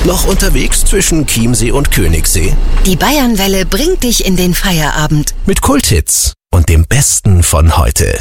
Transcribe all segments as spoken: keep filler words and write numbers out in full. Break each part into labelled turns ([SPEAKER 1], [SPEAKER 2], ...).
[SPEAKER 1] Noch unterwegs zwischen Chiemsee und Königssee?
[SPEAKER 2] Die Bayernwelle bringt dich in den Feierabend.
[SPEAKER 1] Mit Kulthits und dem Besten von heute.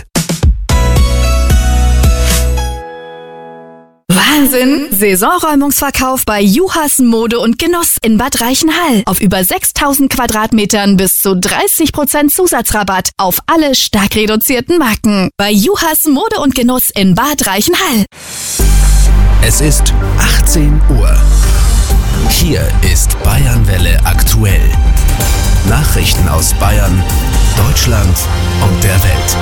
[SPEAKER 3] Wahnsinn! Saisonräumungsverkauf bei Juhas Mode und Genuss in Bad Reichenhall. Auf über sechstausend Quadratmetern bis zu dreißig Prozent Zusatzrabatt auf alle stark reduzierten Marken. Bei Juhas Mode und Genuss in Bad Reichenhall.
[SPEAKER 1] Es ist achtzehn Uhr. Hier ist Bayernwelle aktuell. Nachrichten aus Bayern, Deutschland und der Welt.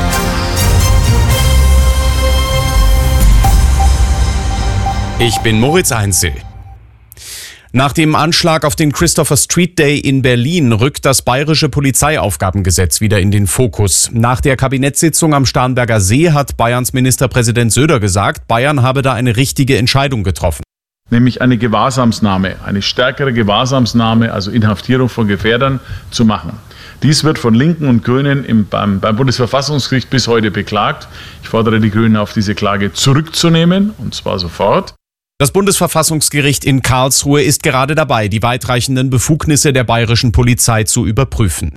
[SPEAKER 4] Ich bin Moritz Einzel. Nach dem Anschlag auf den Christopher Street Day in Berlin rückt das bayerische Polizeiaufgabengesetz wieder in den Fokus. Nach der Kabinettssitzung am Starnberger See hat Bayerns Ministerpräsident Söder gesagt, Bayern habe da eine richtige Entscheidung getroffen.
[SPEAKER 5] Nämlich eine Gewahrsamsnahme, eine stärkere Gewahrsamsnahme, also Inhaftierung von Gefährdern zu machen. Dies wird von Linken und Grünen im, beim, beim Bundesverfassungsgericht bis heute beklagt. Ich fordere die Grünen auf, diese Klage zurückzunehmen, und zwar sofort.
[SPEAKER 4] Das Bundesverfassungsgericht in Karlsruhe ist gerade dabei, die weitreichenden Befugnisse der bayerischen Polizei zu überprüfen.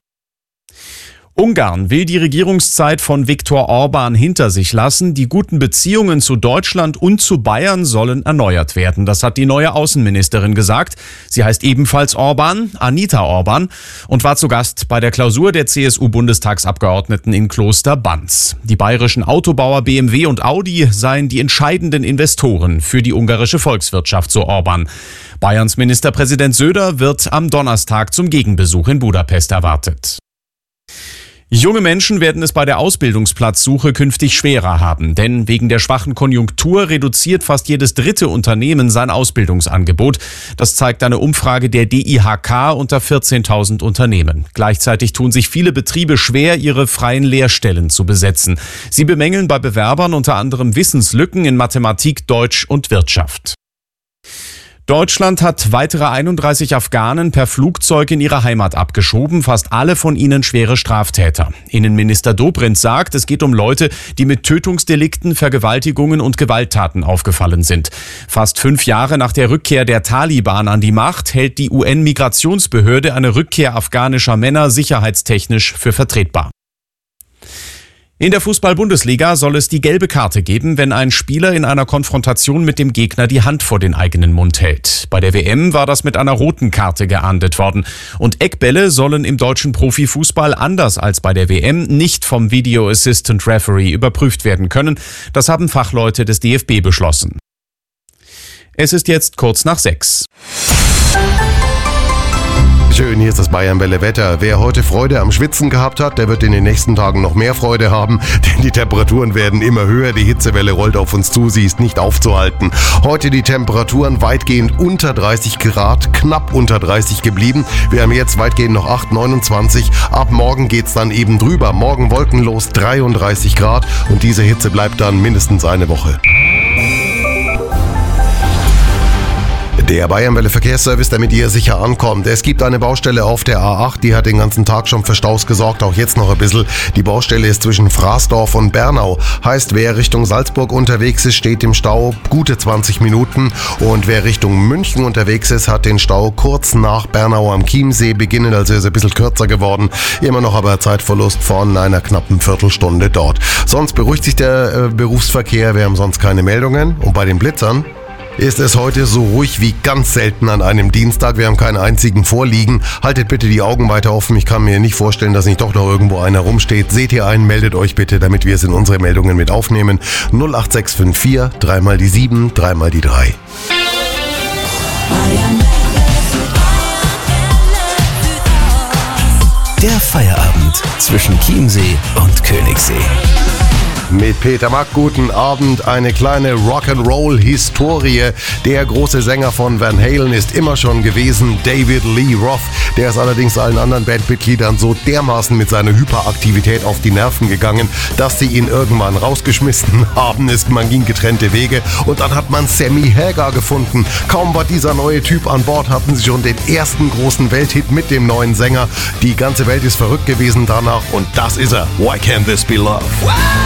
[SPEAKER 4] Ungarn will die Regierungszeit von Viktor Orban hinter sich lassen. Die guten Beziehungen zu Deutschland und zu Bayern sollen erneuert werden. Das hat die neue Außenministerin gesagt. Sie heißt ebenfalls Orban, Anita Orban, und war zu Gast bei der Klausur der C S U-Bundestagsabgeordneten in Kloster Banz. Die bayerischen Autobauer B M W und Audi seien die entscheidenden Investoren für die ungarische Volkswirtschaft, so Orban. Bayerns Ministerpräsident Söder wird am Donnerstag zum Gegenbesuch in Budapest erwartet. Junge Menschen werden es bei der Ausbildungsplatzsuche künftig schwerer haben, denn wegen der schwachen Konjunktur reduziert fast jedes dritte Unternehmen sein Ausbildungsangebot. Das zeigt eine Umfrage der D I H K unter vierzehntausend Unternehmen. Gleichzeitig tun sich viele Betriebe schwer, ihre freien Lehrstellen zu besetzen. Sie bemängeln bei Bewerbern unter anderem Wissenslücken in Mathematik, Deutsch und Wirtschaft. Deutschland hat weitere einunddreißig Afghanen per Flugzeug in ihre Heimat abgeschoben, fast alle von ihnen schwere Straftäter. Innenminister Dobrindt sagt, es geht um Leute, die mit Tötungsdelikten, Vergewaltigungen und Gewalttaten aufgefallen sind. Fast fünf Jahre nach der Rückkehr der Taliban an die Macht hält die U N-Migrationsbehörde eine Rückkehr afghanischer Männer sicherheitstechnisch für vertretbar. In der Fußball-Bundesliga soll es die gelbe Karte geben, wenn ein Spieler in einer Konfrontation mit dem Gegner die Hand vor den eigenen Mund hält. Bei der W M war das mit einer roten Karte geahndet worden. Und Eckbälle sollen im deutschen Profifußball anders als bei der W M nicht vom Video Assistant Referee überprüft werden können. Das haben Fachleute des D F B beschlossen. Es ist jetzt kurz nach sechs.
[SPEAKER 6] Schön, hier ist das Bayernwelle-Wetter. Wer heute Freude am Schwitzen gehabt hat, der wird in den nächsten Tagen noch mehr Freude haben, denn die Temperaturen werden immer höher. Die Hitzewelle rollt auf uns zu, sie ist nicht aufzuhalten. Heute die Temperaturen weitgehend unter dreißig Grad, knapp unter dreißig geblieben. Wir haben jetzt weitgehend noch acht, neunundzwanzig. Ab morgen geht's dann eben drüber. Morgen wolkenlos dreiunddreißig Grad und diese Hitze bleibt dann mindestens eine Woche. Der Bayernwelle Verkehrsservice, damit ihr sicher ankommt. Es gibt eine Baustelle auf der A acht, die hat den ganzen Tag schon für Staus gesorgt, auch jetzt noch ein bisschen. Die Baustelle ist zwischen Fraßdorf und Bernau. Heißt, wer Richtung Salzburg unterwegs ist, steht im Stau gute zwanzig Minuten. Und wer Richtung München unterwegs ist, hat den Stau kurz nach Bernau am Chiemsee beginnen, also ist er ein bisschen kürzer geworden. Immer noch aber Zeitverlust von einer knappen Viertelstunde dort. Sonst beruhigt sich der äh, Berufsverkehr, wir haben sonst keine Meldungen. Und bei den Blitzern ist es heute so ruhig wie ganz selten an einem Dienstag. Wir haben keinen einzigen vorliegen. Haltet bitte die Augen weiter offen. Ich kann mir nicht vorstellen, dass nicht doch noch irgendwo einer rumsteht. Seht ihr einen, meldet euch bitte, damit wir es in unsere Meldungen mit aufnehmen. null acht sechs fünf vier, dreimal die sieben, dreimal die drei.
[SPEAKER 1] Der Feierabend zwischen Chiemsee und Königssee.
[SPEAKER 6] Mit Peter Mack, guten Abend. Eine kleine Rock'n'Roll-Historie. Der große Sänger von Van Halen ist immer schon gewesen, David Lee Roth. Der ist allerdings allen anderen Bandmitgliedern so dermaßen mit seiner Hyperaktivität auf die Nerven gegangen, dass sie ihn irgendwann rausgeschmissen haben. Es, man ging getrennte Wege und dann hat man Sammy Hagar gefunden. Kaum war dieser neue Typ an Bord, hatten sie schon den ersten großen Welthit mit dem neuen Sänger. Die ganze Welt ist verrückt gewesen danach und das ist er. Why Can't This Be Love?